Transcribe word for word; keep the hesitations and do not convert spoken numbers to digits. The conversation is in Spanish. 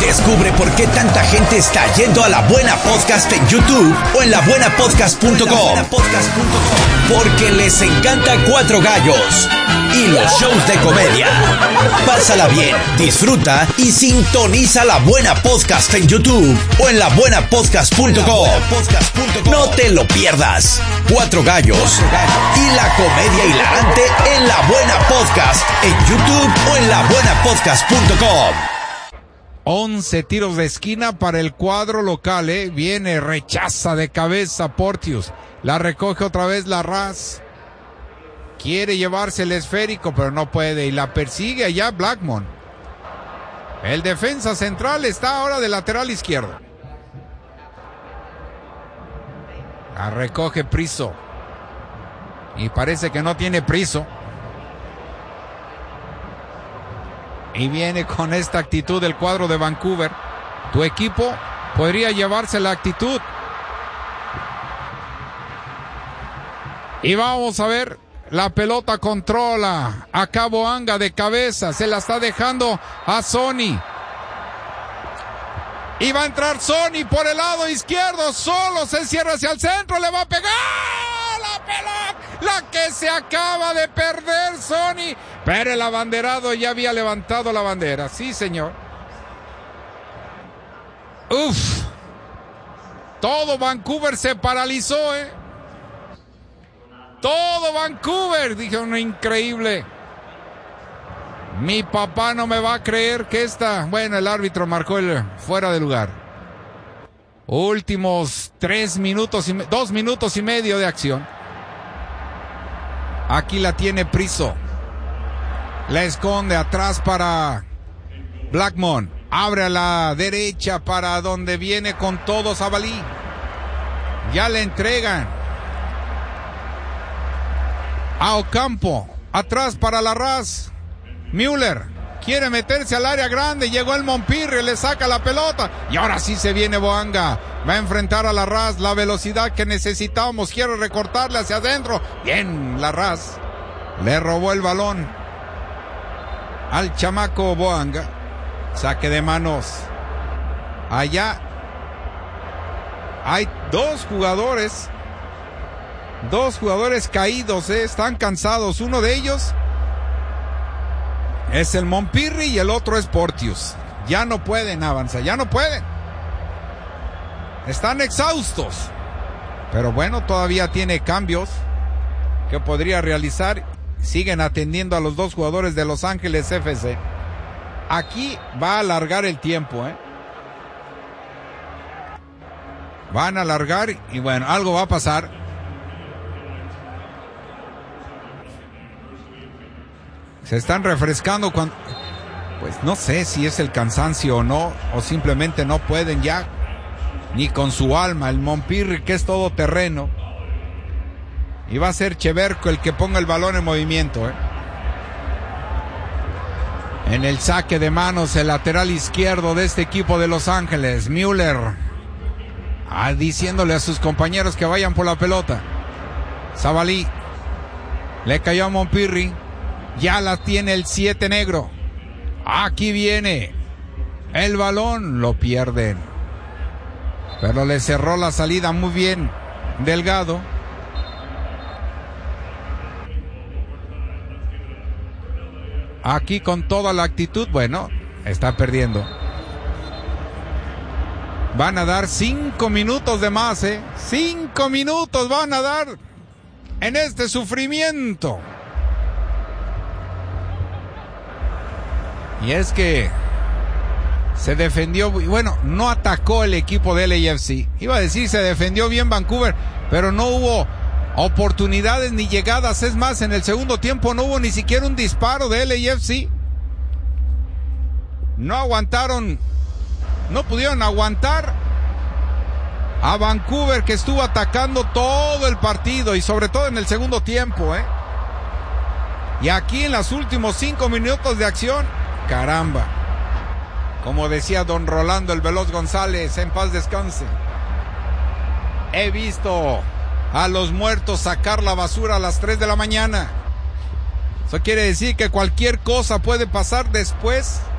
Descubre por qué tanta gente está yendo a La Buena Podcast en YouTube o en la buena podcast punto com. Porque les encanta Cuatro Gallos y los shows de comedia. Pásala bien, disfruta y sintoniza La Buena Podcast en YouTube o en la buena podcast punto com. No te lo pierdas. Cuatro Gallos y la comedia hilarante en La Buena Podcast en YouTube o en la buena podcast punto com. once tiros de esquina para el cuadro local, ¿eh? Viene, rechaza de cabeza Porteous. La recoge otra vez Larraz. Quiere llevarse el esférico, pero no puede. Y la persigue allá Blackmon. El defensa central está ahora de lateral izquierdo. La recoge Priso. Y parece que no tiene Priso. Y viene con esta actitud el cuadro de Vancouver. Tu equipo podría llevarse la actitud. Y vamos a ver. La pelota controla. Acá Boanga de cabeza. Se la está dejando a Sony. Y va a entrar Sony por el lado izquierdo. Solo se cierra hacia el centro. Le va a pegar la pelota. La que se acaba de perder Sony. Pero el abanderado ya había levantado la bandera. Sí, señor. Uf. Todo Vancouver se paralizó, eh. Todo Vancouver. Dije, uno increíble. Mi papá no me va a creer que esta... Bueno, el árbitro marcó el fuera de lugar. Últimos tres minutos y... Dos minutos y medio de acción. Aquí la tiene Priso. La esconde atrás para Blackmon. Abre a la derecha para donde viene con todo Zabalí. Ya le entregan a Ocampo. Atrás para Larraz. Müller quiere meterse al área grande. Llegó el Montpirri, le saca la pelota. Y ahora sí se viene Boanga. Va a enfrentar a Larraz. La velocidad que necesitamos. Quiere recortarle hacia adentro. Bien, Larraz. Le robó el balón al chamaco Boanga. Saque de manos. Allá hay dos jugadores. Dos jugadores caídos, ¿eh? Están cansados. Uno de ellos es el Montpirri y el otro es Porteous. Ya no pueden avanzar, ya no pueden. Están exhaustos. Pero bueno, todavía tiene cambios que podría realizar. Siguen atendiendo a los dos jugadores de Los Ángeles F C. Aquí va a alargar el tiempo, ¿eh? Van a alargar y bueno, algo va a pasar. Se están refrescando cuando... Pues no sé si es el cansancio o no, o simplemente no pueden ya, ni con su alma. El Montpirri, que es todo terreno. Y va a ser Cheverco el que ponga el balón en movimiento, ¿eh? En el saque de manos, el lateral izquierdo de este equipo de Los Ángeles, Müller, ah, diciéndole a sus compañeros que vayan por la pelota. Zabalí le cayó a Montpirri. Ya la tiene el siete negro. Aquí viene el balón. Lo pierden. Pero le cerró la salida muy bien Delgado. Aquí con toda la actitud. Bueno, está perdiendo. Van a dar cinco minutos de más, ¿eh? Cinco minutos van a dar en este sufrimiento. Y es que se defendió, bueno, no atacó el equipo de L A F C. Iba a decir, se defendió bien Vancouver, pero no hubo oportunidades ni llegadas. Es más, en el segundo tiempo no hubo ni siquiera un disparo de L A F C. No aguantaron, no pudieron aguantar a Vancouver, que estuvo atacando todo el partido y sobre todo en el segundo tiempo, ¿eh? Y aquí en los últimos cinco minutos de acción, caramba, como decía don Rolando el Veloz González, en paz descanse, he visto a los muertos sacar la basura a las tres de la mañana. Eso quiere decir que cualquier cosa puede pasar después